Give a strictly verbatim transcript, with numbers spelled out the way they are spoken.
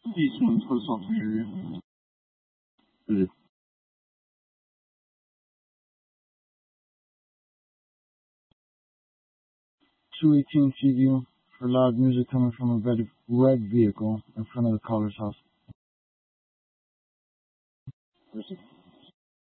地层测算师是 two eighteen Sea View for loud music coming from a red, red vehicle in front of the caller's house. There's a